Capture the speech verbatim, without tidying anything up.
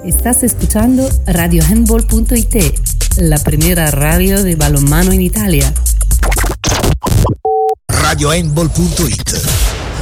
Estás escuchando radio handball punto it, la primera radio de balonmano en Italia. radio handball punto it,